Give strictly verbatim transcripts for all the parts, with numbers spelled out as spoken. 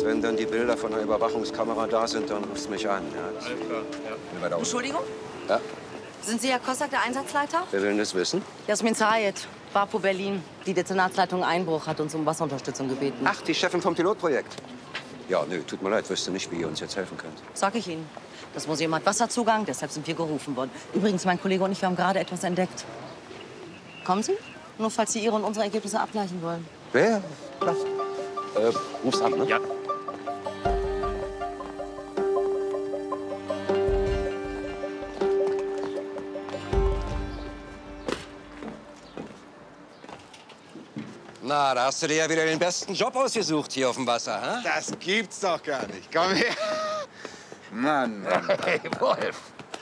wenn dann die Bilder von der Überwachungskamera da sind, dann rufst du mich an. Ja, Alles klar, ja. Entschuldigung? Ja. Sind Sie Herr Kossack, der Einsatzleiter? Wer will denn das wissen? Jasmin Zayed, Wapo Berlin. Die Dezernatsleitung Einbruch hat uns um Wasserunterstützung gebeten. Ach, die Chefin vom Pilotprojekt. Ja, nö, tut mir leid, wüsste nicht, wie ihr uns jetzt helfen könnt. Sag ich Ihnen. Das Museum hat Wasserzugang, deshalb sind wir gerufen worden. Übrigens, mein Kollege und ich, wir haben gerade etwas entdeckt. Kommen Sie? Nur falls Sie Ihre und unsere Ergebnisse abgleichen wollen. Wer? Klar. Äh, rufst an, ne? Ja. Na, da hast du dir ja wieder den besten Job ausgesucht hier auf dem Wasser, hä? Das gibt's doch gar nicht. Komm her. Mann, Mann. Hey, Wolf.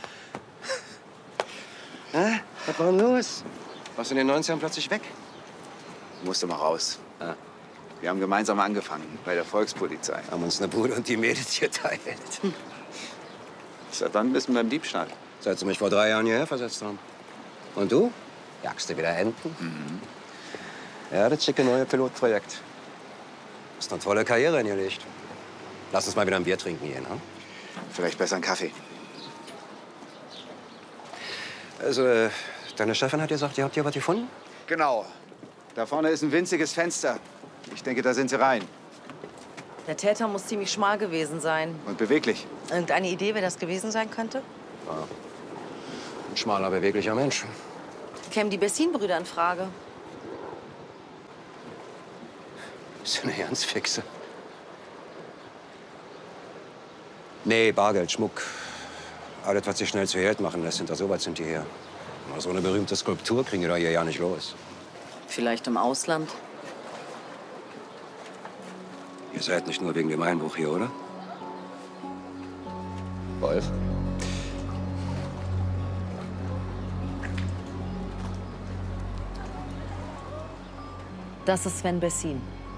Hä? Was war denn los? Warst du in den neunzigern plötzlich weg? Musste mal raus. Ah. Wir haben gemeinsam angefangen bei der Volkspolizei. Haben uns eine Bude und die Mädels geteilt. Hm. Seit wann bist du beim Diebstahl? Seit sie mich vor drei Jahren hierher versetzt haben. Und du? Jagst du wieder Enten? Mhm. Ja, das schicke neue Pilotprojekt. Hast eine tolle Karriere hingelegt. Lass uns mal wieder ein Bier trinken gehen, ne? Vielleicht besser einen Kaffee. Also, äh, deine Chefin hat gesagt, ihr habt hier was gefunden? Genau. Da vorne ist ein winziges Fenster. Ich denke, da sind sie rein. Der Täter muss ziemlich schmal gewesen sein. Und beweglich. Irgendeine Idee, wer das gewesen sein könnte? Ja. Ein schmaler, beweglicher Mensch. Kämen die Bessin-Brüder in Frage? Bist du eine ganz fixe? Nee, Bargeld, Schmuck. Alles, was sich schnell zu Geld machen lässt, hinter sowas sind die her. Aber so eine berühmte Skulptur kriegen die da hier ja nicht los. Vielleicht im Ausland? Ihr seid nicht nur wegen dem Einbruch hier, oder? Wolf? Das ist Sven Bessin.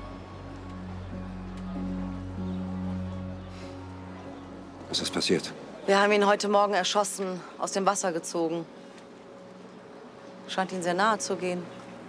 Was ist passiert? Wir haben ihn heute Morgen erschossen, aus dem Wasser gezogen. Scheint Ihnen sehr nahe zu gehen.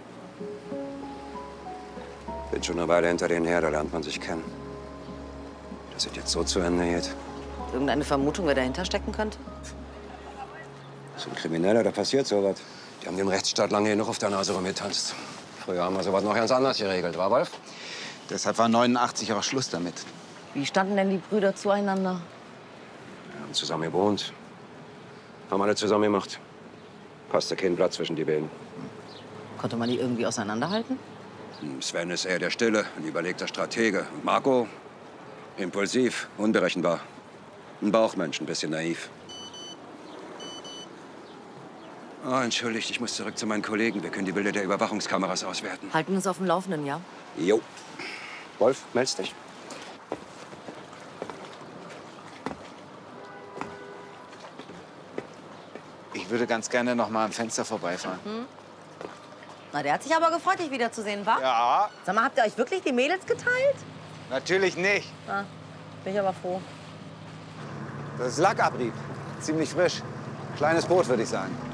Bin schon eine Weile hinter denen her, da lernt man sich kennen. Dass es jetzt so zu Ende geht. Irgendeine Vermutung, wer dahinter stecken könnte? So ein Krimineller, da passiert sowas. Die haben den Rechtsstaat lange genug auf der Nase rumgetanzt. Früher haben wir sowas noch ganz anders geregelt, war Wolf? Deshalb war neunundachtzig auch Schluss damit. Wie standen denn die Brüder zueinander? Wir haben zusammen gewohnt. Haben alle zusammen gemacht. Passte kein Blatt zwischen die beiden. Konnte man die irgendwie auseinanderhalten? Sven ist eher der Stille, ein überlegter Stratege. Und Marco, impulsiv, unberechenbar. Ein Bauchmensch, ein bisschen naiv. Oh, entschuldigt, ich muss zurück zu meinen Kollegen. Wir können die Bilder der Überwachungskameras auswerten. Halten uns auf dem Laufenden, ja? Jo. Wolf, meldest dich. Ich würde ganz gerne noch mal am Fenster vorbeifahren. Hm? Na, der hat sich aber gefreut, dich wiederzusehen, wa? Ja, Sag mal, habt ihr euch wirklich die Mädels geteilt? natürlich nicht. Ah, bin ich aber froh. Das ist Lackabrieb. Ziemlich frisch. Kleines Boot, würde ich sagen.